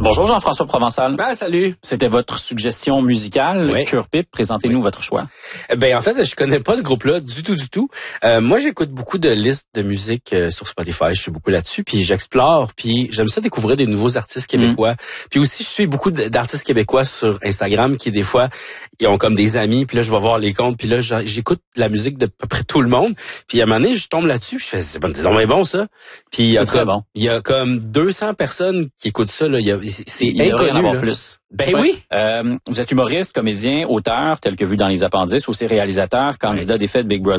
Bonjour Jean-François Provençal. Salut. C'était votre suggestion musicale, Oui. Cure Pip. Présentez-nous votre choix. En fait, je connais pas ce groupe-là du tout. Moi, j'écoute beaucoup de listes de musique sur Spotify. Je suis beaucoup là-dessus, puis j'explore, puis j'aime ça découvrir des nouveaux artistes québécois. Puis aussi, je suis beaucoup d'artistes québécois sur Instagram qui, des fois, ils ont comme des amis, puis là, je vais voir les comptes, puis là, j'écoute la musique de à peu près tout le monde. Puis à un moment donné, je tombe là-dessus, puis je fais, c'est bon, ça. Puis C'est très bon. Il y a comme 200 personnes qui écoutent ça, là. C'est Il devrait y en inconnu, avoir là. plus. Oui. Vous êtes humoriste, comédien, auteur, tel que vu dans les appendices, aussi réalisateur, candidat des fêtes Big Brother.